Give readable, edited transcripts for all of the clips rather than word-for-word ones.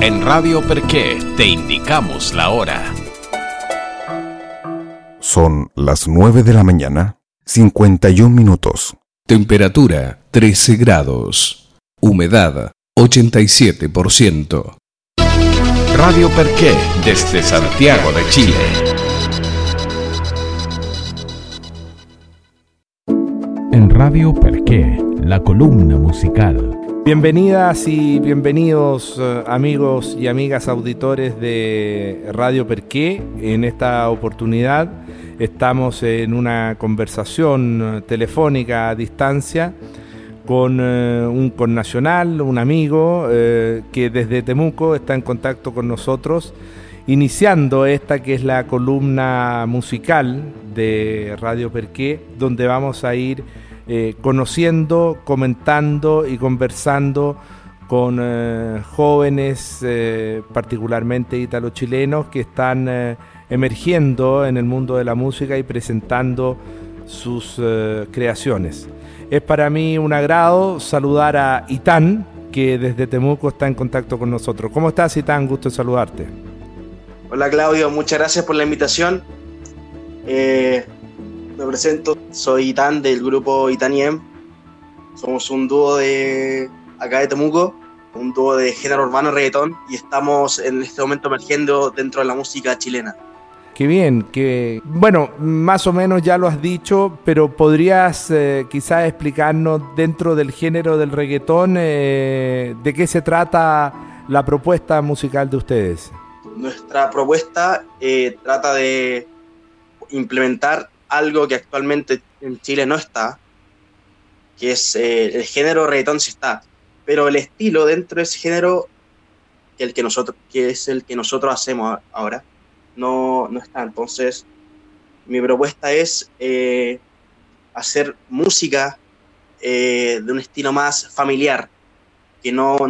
En Radio Perqué te indicamos la hora. Son las 9 de la mañana, 51 minutos. Temperatura 13 grados. Humedad 87%. Radio Perqué desde Santiago de Chile. En Radio Perqué, la columna musical. Bienvenidas y bienvenidos amigos y amigas auditores de Radio Perqué. En esta oportunidad estamos en una conversación telefónica a distancia con un connacional, un amigo que desde Temuco está en contacto con nosotros, iniciando esta que es la columna musical de Radio Perqué, donde vamos a ir conociendo, comentando y conversando con jóvenes, particularmente ítalo-chilenos, que están emergiendo en el mundo de la música y presentando sus creaciones. Es para mí un agrado saludar a Itán, que desde Temuco está en contacto con nosotros. ¿Cómo estás, Itán? Gusto en saludarte. Hola, Claudio, muchas gracias por la invitación. Me presento, soy Itán del grupo Itaniem. Somos un dúo de acá de Temuco, un dúo de género urbano reggaetón, y estamos en este momento emergiendo dentro de la música chilena. Qué bien, que bueno, más o menos ya lo has dicho, pero podrías quizás explicarnos dentro del género del reggaetón de qué se trata la propuesta musical de ustedes. Nuestra propuesta trata de implementar algo que actualmente en Chile no está, que es el género reggaetón sí está, pero el estilo dentro de ese género, que es el que nosotros hacemos ahora, no está. Entonces, mi propuesta es hacer música de un estilo más familiar, que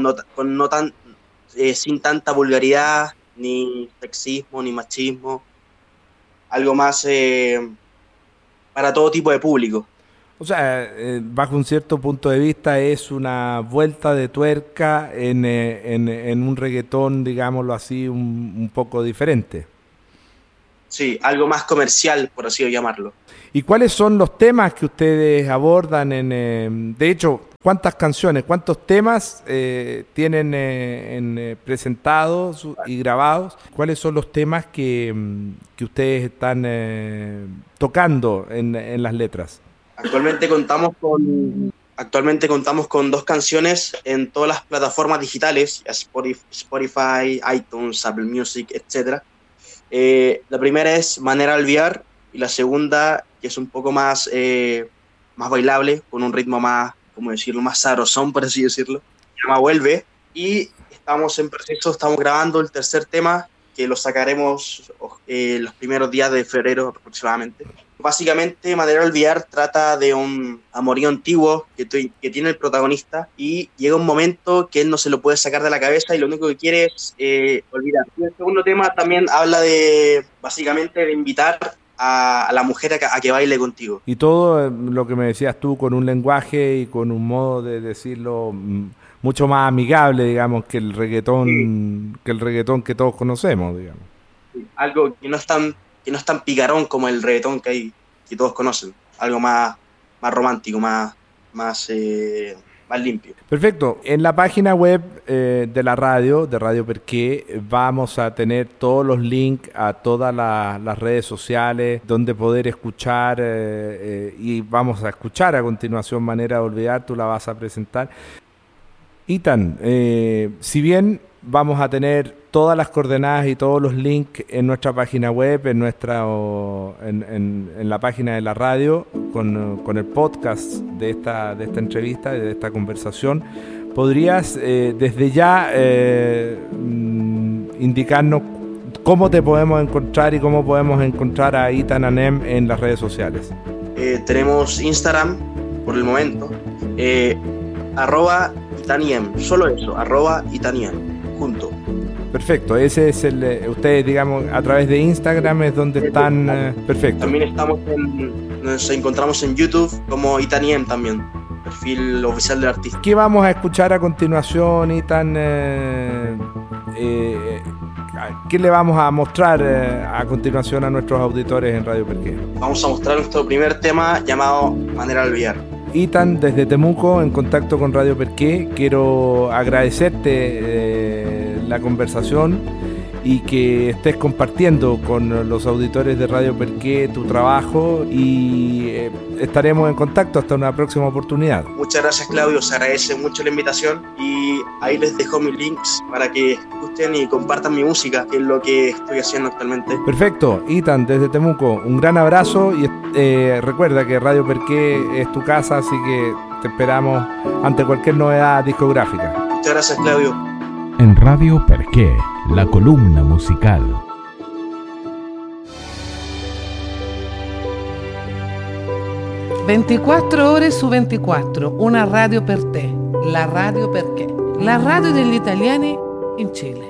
sin tanta vulgaridad, ni sexismo, ni machismo, algo más para todo tipo de público. O sea, bajo un cierto punto de vista es una vuelta de tuerca en un reggaetón, digámoslo así, un poco diferente. Sí, algo más comercial, por así llamarlo. ¿Y cuáles son los temas que ustedes abordan? De hecho, ¿cuántas canciones, cuántos temas tienen presentados y grabados? ¿Cuáles son los temas que ustedes están tocando en las letras? Actualmente contamos con 2 canciones en todas las plataformas digitales, Spotify, iTunes, Apple Music, etc. La primera es Manera de Olvidar, y la segunda, que es un poco más bailable, con un ritmo más, ¿cómo decirlo?, más sabrosón, por así decirlo. Se llama Vuelve, y estamos en proceso, estamos grabando el tercer tema, que lo sacaremos los primeros días de febrero aproximadamente. Básicamente, Manera de Olvidar trata de un amorío antiguo que tiene el protagonista, y llega un momento que él no se lo puede sacar de la cabeza y lo único que quiere es olvidar. Y el segundo tema también habla básicamente de invitar a la mujer a que baile contigo. Y todo lo que me decías tú, con un lenguaje y con un modo de decirlo mucho más amigable, digamos, que el reggaetón, que todos conocemos, digamos. Sí, algo que no es tan picarón como el reggaetón que todos conocen, algo más romántico, más limpio. Perfecto. En la página web de la radio, de Radio Perqué, vamos a tener todos los links a todas las redes sociales donde poder escuchar y vamos a escuchar a continuación Manera de Olvidar, tú la vas a presentar. Itán, si bien vamos a tener todas las coordenadas y todos los links en nuestra página web, en la página de la radio, con el podcast de esta entrevista, de esta conversación, ¿podrías desde ya indicarnos cómo te podemos encontrar y cómo podemos encontrar a Itán Anem en las redes sociales? Tenemos Instagram por el momento, @Itaniem, solo eso, @Itaniem, junto. Perfecto, ese es ustedes, digamos, a través de Instagram es donde están. Perfecto. También nos encontramos en YouTube como Itaniem también, perfil oficial del artista. ¿Qué vamos a escuchar a continuación, Itán? ¿qué le vamos a mostrar a continuación a nuestros auditores en Radio Perqué? Vamos a mostrar nuestro primer tema llamado Manera de Olvidar. Itan, desde Temuco, en contacto con Radio Perqué. Quiero agradecerte la conversación y que estés compartiendo con los auditores de Radio Perqué tu trabajo, y estaremos en contacto hasta una próxima oportunidad. Muchas gracias, Claudio, se agradece mucho la invitación y ahí les dejo mis links para que escuchen y compartan mi música, que es lo que estoy haciendo actualmente. Perfecto, Itan, desde Temuco, un gran abrazo y recuerda que Radio Perqué es tu casa, así que te esperamos ante cualquier novedad discográfica. Muchas gracias, Claudio. En Radio Perqué, la columna musical. «24 ore su 24, una radio per te, la Radio Perché, la radio degli italiani in Cile».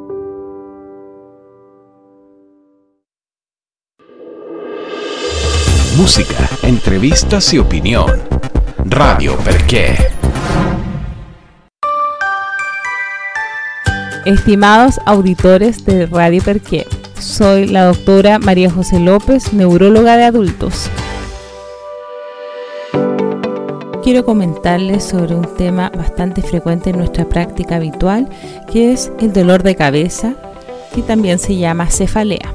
Música, entrevistas y opinión. Radio Perqué. Estimados auditores de Radio Perqué, soy la doctora María José López, neuróloga de adultos. Quiero comentarles sobre un tema bastante frecuente en nuestra práctica habitual, que es el dolor de cabeza, que también se llama cefalea.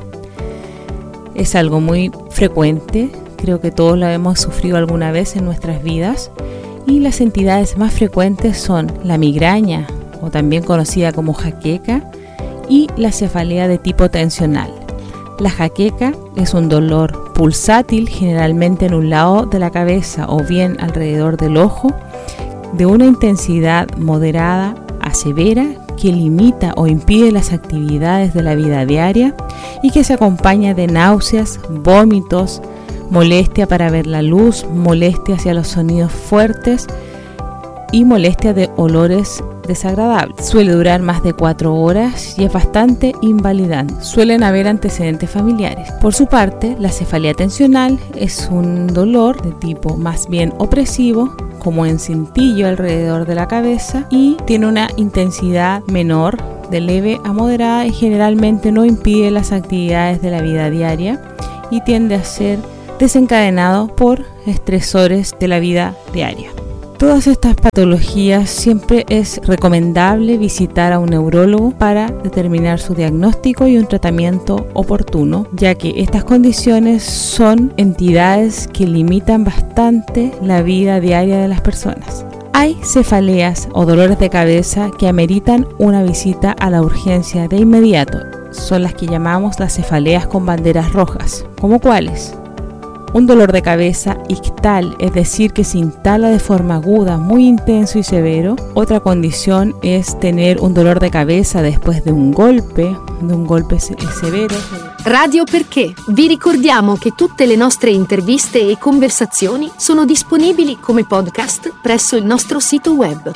Es algo muy frecuente, creo que todos lo hemos sufrido alguna vez en nuestras vidas, y las entidades más frecuentes son la migraña, o también conocida como jaqueca, y la cefalea de tipo tensional. La jaqueca es un dolor pulsátil, generalmente en un lado de la cabeza o bien alrededor del ojo, de una intensidad moderada a severa, que limita o impide las actividades de la vida diaria y que se acompaña de náuseas, vómitos, molestia para ver la luz, molestia hacia los sonidos fuertes y molestia de olores desagradables. Suele durar más de 4 horas y es bastante invalidante. Suelen haber antecedentes familiares. Por su parte, la cefalea tensional es un dolor de tipo más bien opresivo, como en cintillo alrededor de la cabeza, y tiene una intensidad menor, de leve a moderada, y generalmente no impide las actividades de la vida diaria y tiende a ser desencadenado por estresores de la vida diaria. Todas estas patologías siempre es recomendable visitar a un neurólogo para determinar su diagnóstico y un tratamiento oportuno, ya que estas condiciones son entidades que limitan bastante la vida diaria de las personas. Hay cefaleas o dolores de cabeza que ameritan una visita a la urgencia de inmediato. Son las que llamamos las cefaleas con banderas rojas. ¿Cómo cuáles? Un dolor de cabeza ictal, es decir, que se instala de forma aguda, muy intenso y severo. Otra condición es tener un dolor de cabeza después de un golpe severo. Radio Perché. Vi ricordiamo che tutte le nostre interviste e conversazioni sono disponibili come podcast presso il nostro sito web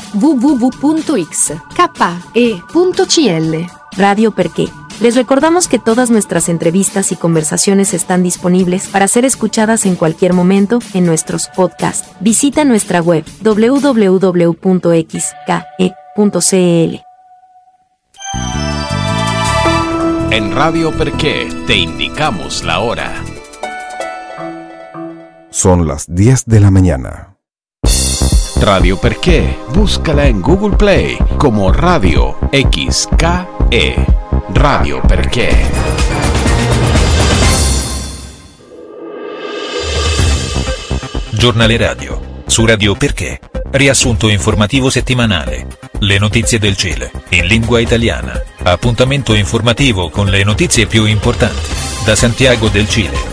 www.xke.cl. Radio Perché. Les recordamos que todas nuestras entrevistas y conversaciones están disponibles para ser escuchadas en cualquier momento en nuestros podcasts. Visita nuestra web www.xke.cl. En Radio Perqué te indicamos la hora. Son las 10 de la mañana. Radio Perqué, búscala en Google Play como Radio XKE. Radio Perché. Giornale radio. Su Radio Perché. Riassunto informativo settimanale. Le notizie del Cile, in lingua italiana. Appuntamento informativo con le notizie più importanti. Da Santiago del Cile.